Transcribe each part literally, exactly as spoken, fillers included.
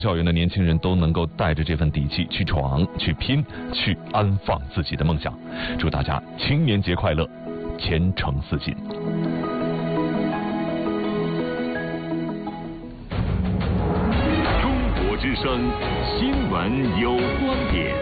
校园的年轻人都能够带着这份底气去闯、去拼、去安放自己的梦想。祝大家青年节快乐，前程似锦。 中国之声新闻有观点。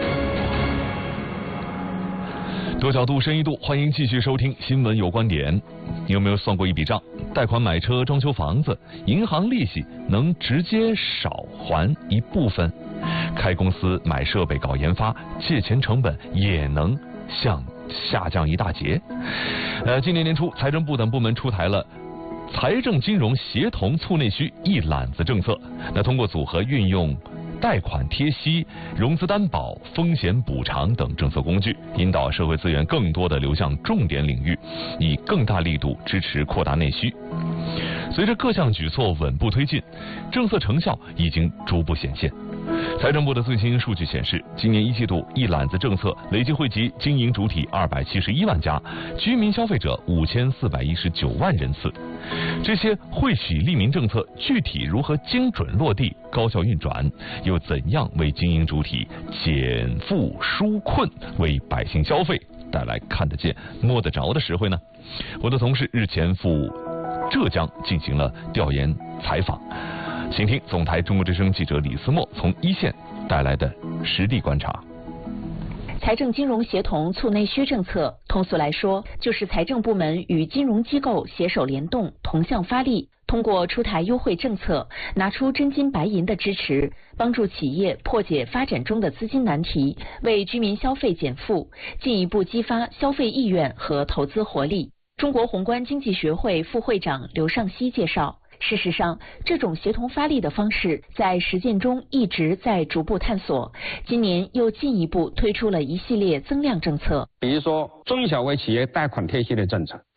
多角度、深一度，欢迎继续收听《新闻有观点》。你有没有算过一笔账？贷款买车、装修房子，银行利息能直接少还一部分；开公司、买设备、搞研发，借钱成本也能向下降一大截。呃，今年年初，财政部等部门出台了财政金融协同促内需一揽子政策，那通过组合运用贷款贴息、融资担保、风险补偿等政策工具，引导社会资源更多的流向重点领域，以更大力度支持扩大内需。随着各项举措稳步推进，政策成效已经逐步显现。财政部的最新数据显示，今年一季度一揽子政策累计惠及经营主体二百七十一万家，居民消费者五千四百一十九万人次。这些惠企利民政策具体如何精准落地、高效运转，又怎样为经营主体减负纾困，为百姓消费带来看得见、摸得着的实惠呢？我的同事日前赴浙江进行了调研采访，请听总台中国之声记者李思墨从一线带来的实地观察。 财政金融协同促内需政策，通俗来说，就是财政部门与金融机构携手联动，同向发力，通过出台优惠政策，拿出真金白银的支持，帮助企业破解发展中的资金难题，为居民消费减负，进一步激发消费意愿和投资活力。中国宏观经济学会副会长刘尚希介绍，事实上，这种协同发力的方式在实践中一直在逐步探索，今年又进一步推出了一系列增量政策。 比如说中小微企业贷款贴息的政策，